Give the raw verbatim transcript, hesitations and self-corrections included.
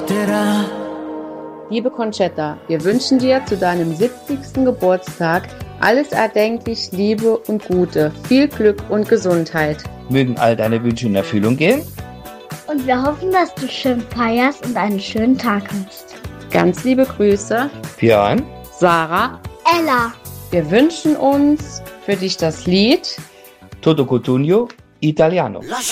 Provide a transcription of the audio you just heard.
porterà. Liebe Concetta, wir wünschen dir zu deinem siebzigsten Geburtstag alles erdenklich Liebe und Gute, viel Glück und Gesundheit. Mögen all deine Wünsche in Erfüllung gehen. Und wir hoffen, dass du schön feierst und einen schönen Tag hast. Ganz liebe Grüße, Björn, Sarah, Ella. Wir wünschen uns für dich das Lied Toto Cotugno Italiano.